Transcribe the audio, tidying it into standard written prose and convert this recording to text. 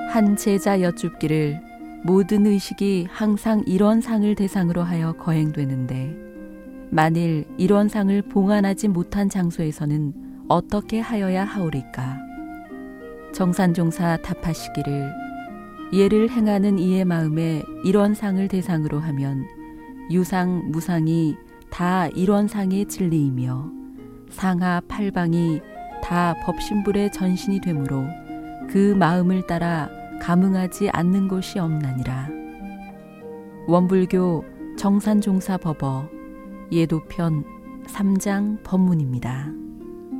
한 제자 여쭙기를 모든 의식이 항상 이런 상을 대상으로 하여 거행되는데 만일 이런 상을 봉안하지 못한 장소에서는 어떻게 하여야 하오리까? 정산종사 답하시기를 예를 행하는 이의 마음에 이런 상을 대상으로 하면 유상, 무상이 다 이런 상의 진리이며 상하, 팔방이 다 법신불의 전신이 되므로 그 마음을 따라 감응하지 않는 것이 없나니라. 원불교 정산종사 법어 예도편 3장 법문입니다.